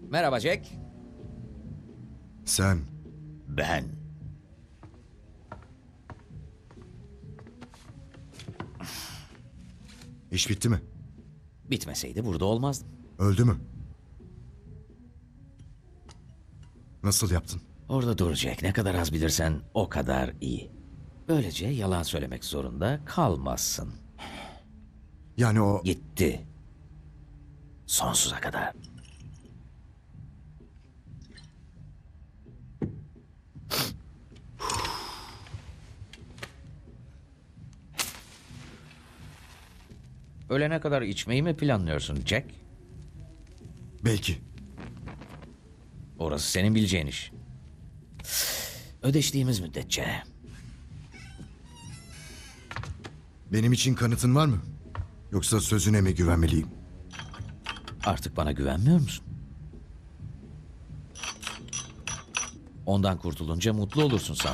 Merhaba Jack. Sen Ben. iş bitti mi? Bitmeseydi burada olmazdım. Öldü mü? Nasıl yaptın? Orada dur Jack. Ne kadar az bilirsen o kadar iyi. Böylece yalan söylemek zorunda kalmazsın. Yani o... Gitti. Sonsuza kadar. Ölene kadar içmeyi mi planlıyorsun Jack? Belki. Orası senin bileceğin iş. Ödeştiğimiz müddetçe. Benim için kanıtın var mı? Yoksa sözüne mi güvenmeliyim? Artık bana güvenmiyor musun? Ondan kurtulunca mutlu olursun sandım.